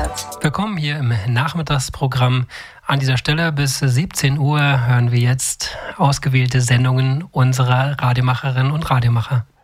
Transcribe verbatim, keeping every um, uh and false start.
Willkommen hier im Nachmittagsprogramm. An dieser Stelle bis siebzehn Uhr hören wir jetzt ausgewählte Sendungen unserer Radiomacherinnen und Radiomacher.